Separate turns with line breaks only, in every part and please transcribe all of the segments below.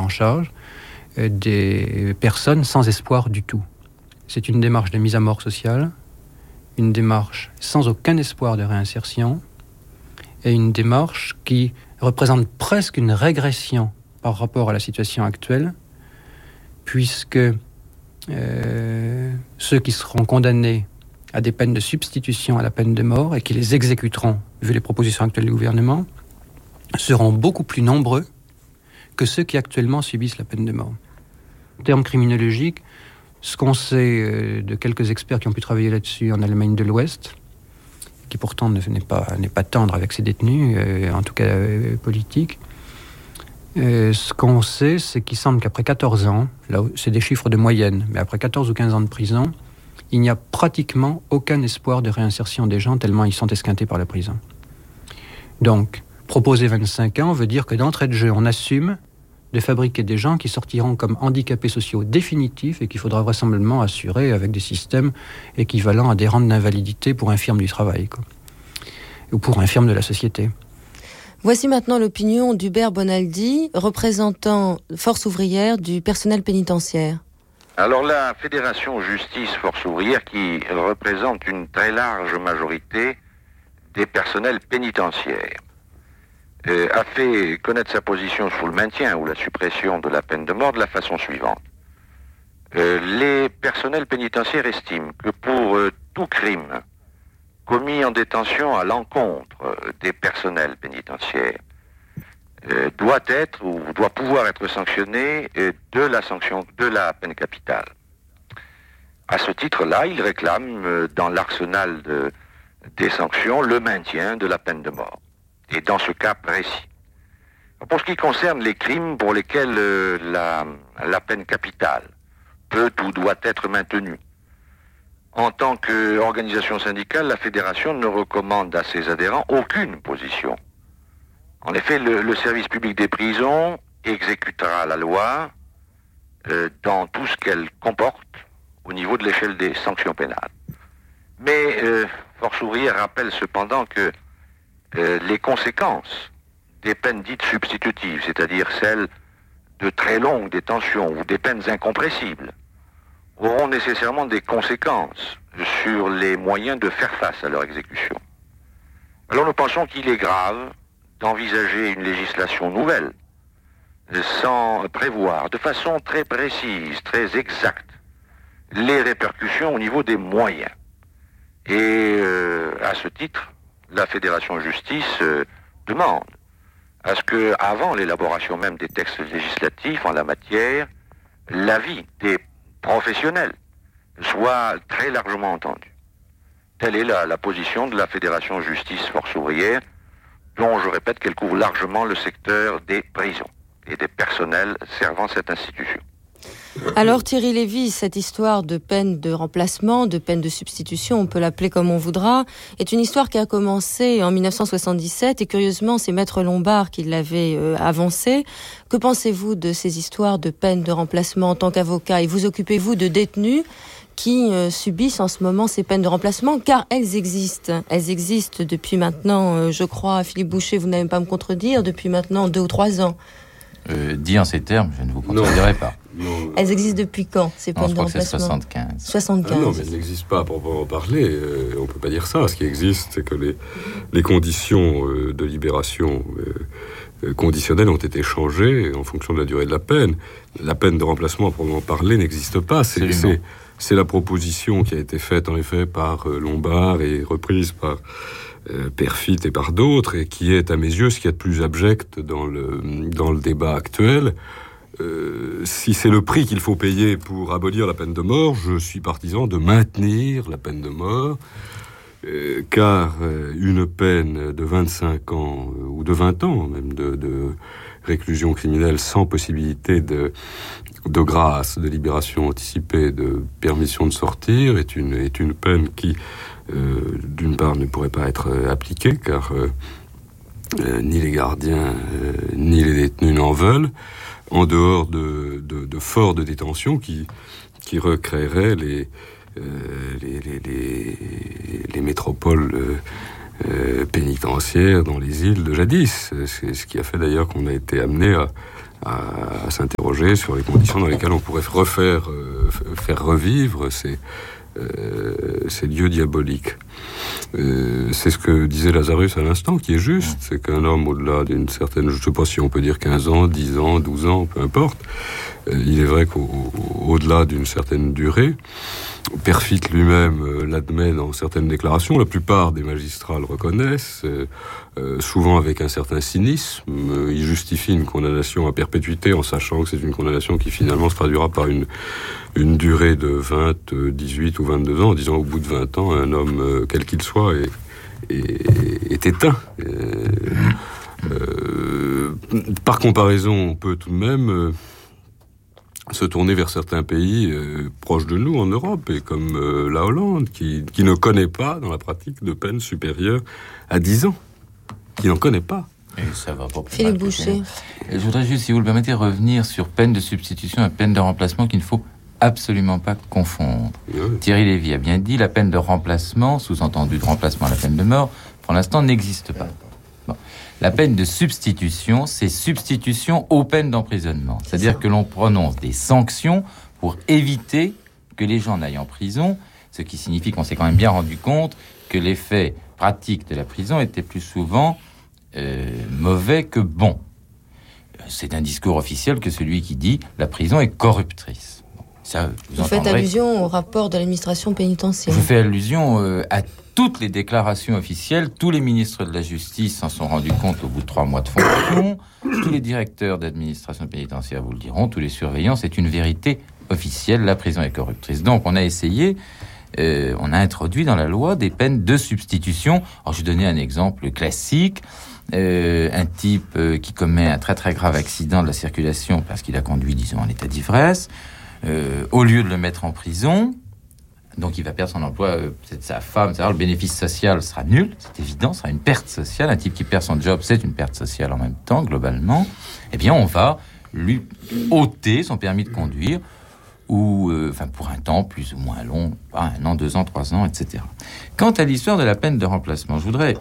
en charge des personnes sans espoir du tout. C'est une démarche de mise à mort sociale, une démarche sans aucun espoir de réinsertion, et une démarche qui représente presque une régression par rapport à la situation actuelle, puisque ceux qui seront condamnés à des peines de substitution à la peine de mort et qui les exécuteront, vu les propositions actuelles du gouvernement, seront beaucoup plus nombreux que ceux qui actuellement subissent la peine de mort. En termes criminologiques, ce qu'on sait de quelques experts qui ont pu travailler là-dessus en Allemagne de l'Ouest, qui pourtant n'est pas tendre avec ses détenus, en tout cas politiques. Ce qu'on sait, c'est qu'il semble qu'après 14 ans, là, c'est des chiffres de moyenne, mais après 14 ou 15 ans de prison, il n'y a pratiquement aucun espoir de réinsertion des gens, tellement ils sont esquintés par la prison. Donc, proposer 25 ans veut dire que d'entrée de jeu, on assume de fabriquer des gens qui sortiront comme handicapés sociaux définitifs et qu'il faudra vraisemblablement assurer avec des systèmes équivalents à des rentes d'invalidité pour infirmes du travail, quoi. Ou pour infirmes de la société.
Voici maintenant l'opinion d'Hubert Bonaldi, représentant Force ouvrière du personnel pénitentiaire.
Alors la Fédération Justice Force ouvrière, qui représente une très large majorité des personnels pénitentiaires, a fait connaître sa position sur le maintien ou la suppression de la peine de mort de la façon suivante. Les personnels pénitentiaires estiment que pour tout crime commis en détention à l'encontre des personnels pénitentiaires doit pouvoir être sanctionné de la peine capitale. À ce titre-là, ils réclament dans l'arsenal des sanctions le maintien de la peine de mort. Et dans ce cas précis. Pour ce qui concerne les crimes pour lesquels la peine capitale peut ou doit être maintenue, en tant qu'organisation syndicale, la Fédération ne recommande à ses adhérents aucune position. En effet, le service public des prisons exécutera la loi dans tout ce qu'elle comporte au niveau de l'échelle des sanctions pénales. Mais Force ouvrière rappelle cependant que les conséquences des peines dites substitutives, c'est-à-dire celles de très longue détention ou des peines incompressibles, auront nécessairement des conséquences sur les moyens de faire face à leur exécution. Alors nous pensons qu'il est grave d'envisager une législation nouvelle sans prévoir de façon très précise, très exacte, les répercussions au niveau des moyens. Et à ce titre, la Fédération Justice demande à ce que, avant l'élaboration même des textes législatifs en la matière, l'avis des professionnels soit très largement entendu. Telle est la position de la Fédération Justice Force ouvrière, dont je répète qu'elle couvre largement le secteur des prisons et des personnels servant cette institution.
Alors Thierry Lévy, cette histoire de peine de remplacement, de peine de substitution, on peut l'appeler comme on voudra, est une histoire qui a commencé en 1977 et curieusement c'est Maître Lombard qui l'avait avancée. Que pensez-vous de ces histoires de peine de remplacement en tant qu'avocat et vous occupez-vous de détenus qui subissent en ce moment ces peines de remplacement, car elles existent. Elles existent depuis maintenant, je crois, Philippe Boucher, vous n'allez pas me contredire, depuis maintenant 2 ou 3 ans.
Dit en ces termes, je ne vous contredirai pas.
Non. Elles existent depuis quand, ces peines de remplacement ?
Je crois que c'est 75.
75.
Ah non, mais elles n'existent pas à proprement parler. On ne peut pas dire ça. Ce qui existe, c'est que les conditions de libération conditionnelles ont été changées en fonction de la durée de la peine. La peine de remplacement à proprement parler n'existe pas. C'est la proposition qui a été faite en effet par Lombard et reprise par Perfit et par d'autres, et qui est à mes yeux ce qu'il y a de plus abject dans le débat actuel. Si c'est le prix qu'il faut payer pour abolir la peine de mort, je suis partisan de maintenir la peine de mort, car une peine de 25 ans ou de 20 ans même de réclusion criminelle sans possibilité de grâce, de libération anticipée, de permission de sortir est une peine qui d'une part ne pourrait pas être appliquée car ni les gardiens ni les détenus n'en veulent, en dehors de forts de détention qui recréeraient les métropoles pénitentiaires dans les îles de jadis. C'est ce qui a fait d'ailleurs qu'on a été amené à s'interroger sur les conditions dans lesquelles on pourrait faire revivre ces lieux diaboliques. C'est ce que disait Lazarus à l'instant, qui est juste, c'est qu'un homme au-delà d'une certaine, je ne sais pas si on peut dire 15 ans, 10 ans, 12 ans, peu importe, il est vrai qu'au-delà d'une certaine durée, Perfit lui-même l'admet dans certaines déclarations, la plupart des magistrats le reconnaissent, souvent avec un certain cynisme. Il justifie une condamnation à perpétuité en sachant que c'est une condamnation qui finalement se traduira par une durée de 20, 18 ou 22 ans, en disant au bout de 20 ans, un homme, quel qu'il soit, est éteint. Par comparaison, on peut tout de même se tourner vers certains pays proches de nous en Europe, et comme la Hollande, qui ne connaît pas dans la pratique de peines supérieures à 10 ans. Qui n'en connaît pas.
Et ça va pas.
Philippe Boucher.
Je voudrais juste, si vous le permettez, revenir sur peine de substitution et peine de remplacement qu'il ne faut absolument pas confondre. Oui. Thierry Lévy a bien dit, la peine de remplacement, sous-entendu de remplacement à la peine de mort, pour l'instant n'existe pas. Bon. La peine de substitution, c'est substitution aux peines d'emprisonnement. C'est-à-dire que l'on prononce des sanctions pour éviter que les gens n'aillent en prison, ce qui signifie qu'on s'est quand même bien rendu compte que l'effet pratique de la prison était plus souvent mauvais que bon. C'est un discours officiel que celui qui dit la prison est corruptrice. Ça,
vous faites allusion au rapport de l'administration pénitentiaire.
Je fais allusion à toutes les déclarations officielles. Tous les ministres de la Justice s'en sont rendus compte au bout de 3 mois de fonction. Tous les directeurs d'administration pénitentiaire vous le diront. Tous les surveillants, c'est une vérité officielle. La prison est corruptrice. Donc, on a essayé... on a introduit dans la loi des peines de substitution. Alors, je vais donner un exemple classique. Un type qui commet un très très grave accident de la circulation parce qu'il a conduit, disons, en état d'ivresse, au lieu de le mettre en prison, donc il va perdre son emploi, peut-être sa femme, c'est-à-dire le bénéfice social sera nul, c'est évident, ce sera une perte sociale. Un type qui perd son job, c'est une perte sociale en même temps, globalement. Eh bien, on va lui ôter son permis de conduire, ou pour un temps plus ou moins long, 1 an, 2 ans, 3 ans, etc. Quant à l'histoire de la peine de remplacement, je voudrais...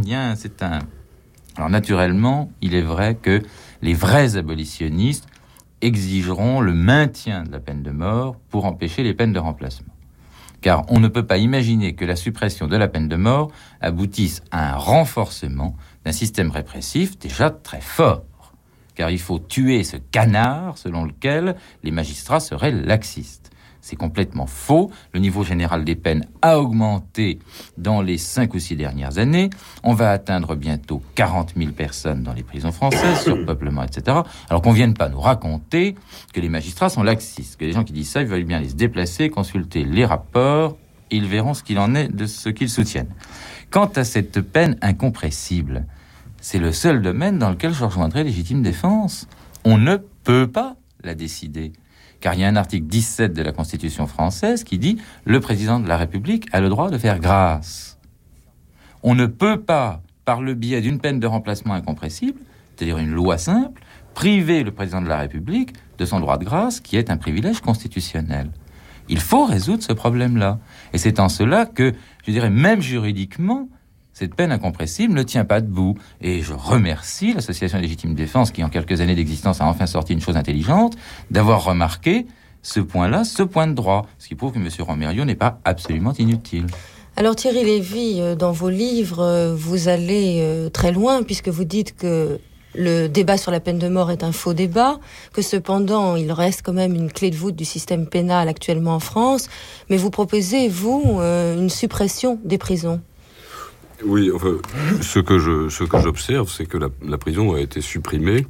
Alors naturellement, il est vrai que les vrais abolitionnistes exigeront le maintien de la peine de mort pour empêcher les peines de remplacement. Car on ne peut pas imaginer que la suppression de la peine de mort aboutisse à un renforcement d'un système répressif déjà très fort. Car il faut tuer ce canard selon lequel les magistrats seraient laxistes. C'est complètement faux. Le niveau général des peines a augmenté dans les 5 ou 6 dernières années. On va atteindre bientôt 40 000 personnes dans les prisons françaises, surpeuplement, etc. Alors qu'on ne vienne pas nous raconter que les magistrats sont laxistes, que les gens qui disent ça, ils veulent bien aller se déplacer, consulter les rapports, et ils verront ce qu'il en est de ce qu'ils soutiennent. Quant à cette peine incompressible, c'est le seul domaine dans lequel je rejoindrai légitime défense. On ne peut pas la décider. Car il y a un article 17 de la Constitution française qui dit « Le président de la République a le droit de faire grâce ». On ne peut pas, par le biais d'une peine de remplacement incompressible, c'est-à-dire une loi simple, priver le président de la République de son droit de grâce, qui est un privilège constitutionnel. Il faut résoudre ce problème-là. Et c'est en cela que, je dirais, même juridiquement, cette peine incompressible ne tient pas debout. Et je remercie l'Association Légitime Défense, qui en quelques années d'existence a enfin sorti une chose intelligente, d'avoir remarqué ce point-là, ce point de droit. Ce qui prouve que M. Romerio n'est pas absolument inutile.
Alors Thierry Lévy, dans vos livres, vous allez très loin, puisque vous dites que le débat sur la peine de mort est un faux débat, que cependant il reste quand même une clé de voûte du système pénal actuellement en France, mais vous proposez, vous, une suppression des prisons.
Oui, enfin, ce que j'observe, c'est que la prison a été supprimée,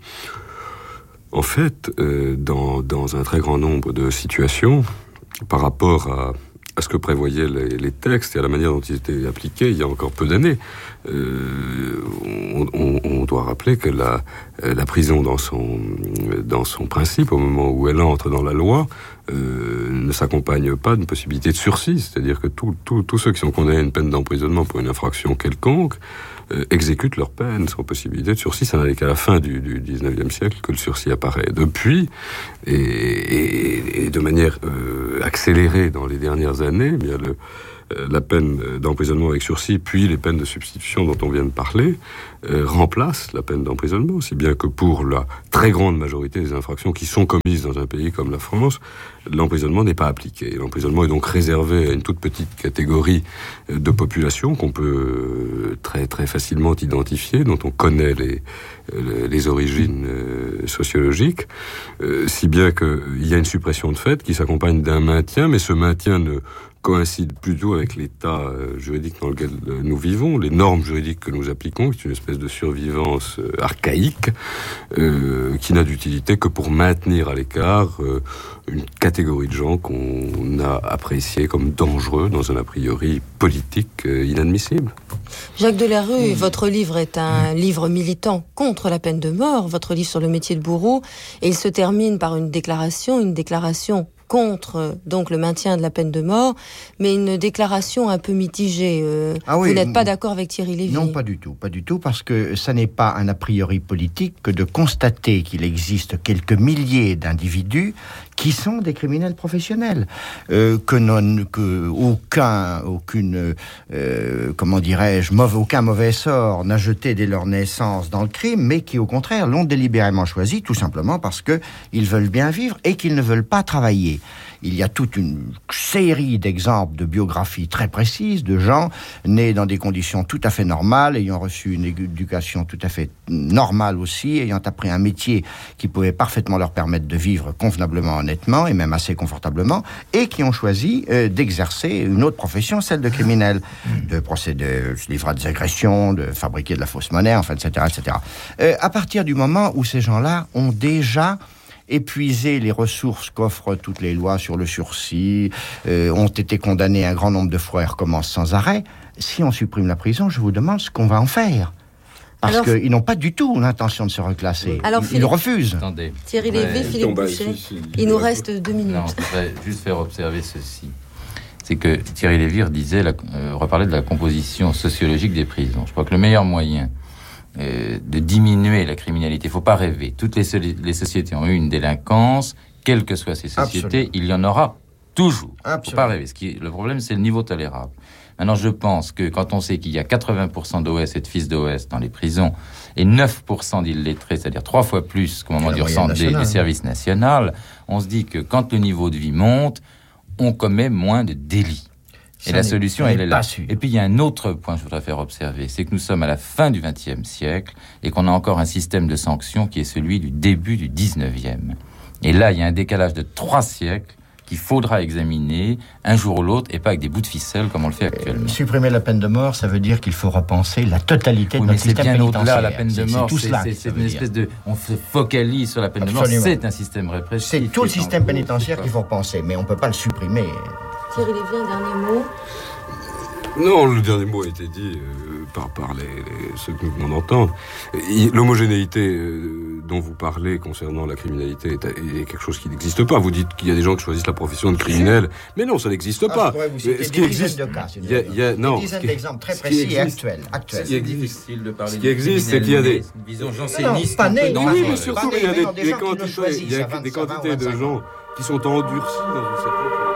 en fait, dans un très grand nombre de situations, par rapport à ce que prévoyaient les textes et à la manière dont ils étaient appliqués il y a encore peu d'années. On doit rappeler que la prison, dans son principe, au moment où elle entre dans la loi, ne s'accompagne pas d'une possibilité de sursis. C'est-à-dire que tous ceux qui sont condamnés à une peine d'emprisonnement pour une infraction quelconque exécutent leur peine sans possibilité de sursis. Ça n'allait qu'à la fin du 19e siècle que le sursis apparaît. Depuis, et de manière accélérée dans les dernières années, eh bien la peine d'emprisonnement avec sursis, puis les peines de substitution dont on vient de parler, remplacent la peine d'emprisonnement, si bien que pour la très grande majorité des infractions qui sont commises dans un pays comme la France, l'emprisonnement n'est pas appliqué. L'emprisonnement est donc réservé à une toute petite catégorie de population qu'on peut très très facilement identifier, dont on connaît les origines sociologiques, si bien qu'il y a une suppression de fait qui s'accompagne d'un maintien, mais ce maintien ne coïncide plutôt avec l'état juridique dans lequel nous vivons, les normes juridiques que nous appliquons, qui est une espèce de survivance archaïque, qui n'a d'utilité que pour maintenir à l'écart une catégorie de gens qu'on a appréciés comme dangereux dans un a priori politique inadmissible.
Jacques Delarue, votre livre est un livre militant contre la peine de mort, votre livre sur le métier de bourreau, et il se termine par une déclaration contre donc le maintien de la peine de mort, mais une déclaration un peu mitigée. Vous n'êtes pas d'accord avec Thierry Lévy?
Non, pas du tout, parce que ça n'est pas un a priori politique que de constater qu'il existe quelques milliers d'individus qui sont des criminels professionnels, aucun mauvais sort n'a jeté dès leur naissance dans le crime, mais qui au contraire l'ont délibérément choisi, tout simplement parce que ils veulent bien vivre et qu'ils ne veulent pas travailler. Il y a toute une série d'exemples de biographies très précises de gens nés dans des conditions tout à fait normales, ayant reçu une éducation tout à fait normale aussi, ayant appris un métier qui pouvait parfaitement leur permettre de vivre convenablement, honnêtement et même assez confortablement, et qui ont choisi d'exercer une autre profession, celle de criminel, de se livrer à des agressions, de fabriquer de la fausse monnaie, enfin, etc., etc. À partir du moment où ces gens-là ont déjà épuisé les ressources qu'offrent toutes les lois sur le sursis, ont été condamnés un grand nombre de fois et recommencent sans arrêt. Si on supprime la prison, je vous demande ce qu'on va en faire. Parce qu'ils n'ont pas du tout l'intention de se reclasser. Ils refusent.
Attendez.
Thierry Lévy, Philippe Bouchet, il nous reste 2 minutes.
Non, je voudrais juste faire observer ceci. C'est que Thierry Lévy reparlait de la composition sociologique des prisons. Je crois que le meilleur moyen de diminuer la criminalité, il ne faut pas rêver. Toutes les sociétés ont eu une délinquance, quelles que soient ces sociétés, il y en aura toujours. Il ne faut pas rêver. Le problème, c'est le niveau tolérable. Maintenant, je pense que quand on sait qu'il y a 80% d'OS et de fils d'OS dans les prisons et 9% d'illettrés, c'est-à-dire 3 fois plus qu'au moment du service national, on se dit que quand le niveau de vie monte, on commet moins de délits. Et la solution, elle est là. Et puis, il y a un autre point que je voudrais faire observer, c'est que nous sommes à la fin du XXe siècle et qu'on a encore un système de sanctions qui est celui du début du XIXe. Et là, il y a un décalage de 3 siècles qu'il faudra examiner un jour ou l'autre et pas avec des bouts de ficelle comme on le fait actuellement.
Supprimer la peine de mort, ça veut dire qu'il faut repenser la totalité de notre système pénitentiaire.
Au-delà, la peine de mort, c'est une espèce de... On se focalise sur la peine de mort, c'est un système répressif.
C'est tout le système pénitentiaire qu'il faut repenser, mais on ne peut pas le supprimer.
Thierry Lévy, un dernier mot?
Non, le dernier mot a été dit par ceux que nous venons d'entendre. L'homogénéité dont vous parlez concernant la criminalité est quelque chose qui n'existe pas. Vous dites qu'il y a des gens qui choisissent la profession de criminel, mais non, ça n'existe pas.
Je pourrais vous citer des dizaines de cas. Des dizaines d'exemples très précis et actuels.
C'est difficile de parler.
Ce qui existe, c'est qu'il y a des
vision janséniste.
Oui, mais surtout il y a des quantités de gens qui sont endurcis dans une certaine